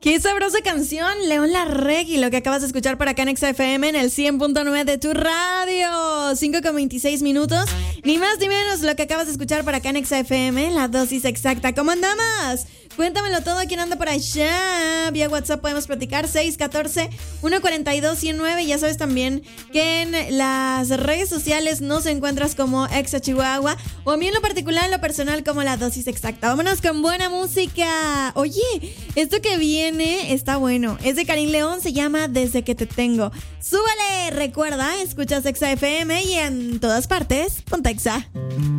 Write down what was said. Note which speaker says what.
Speaker 1: Qué sabrosa canción, León Larregui, lo que acabas de escuchar por acá en Exa FM en el 100.9 de tu radio. 5:26 minutos. Ni más ni menos lo que acabas de escuchar por acá en Exa FM, la dosis exacta. ¿Cómo andamos? Cuéntamelo todo, ¿quién anda por allá? Vía WhatsApp podemos platicar, 614-142-109. Ya sabes también que en las redes sociales nos encuentras como Exa Chihuahua, o a mí en lo particular, en lo personal, como la dosis exacta. Vámonos con buena música. Oye, esto que viene está bueno. Es de Karim León, se llama Desde que te tengo. ¡Súbale! Recuerda, escuchas Exa FM y en todas partes, ponte Exa.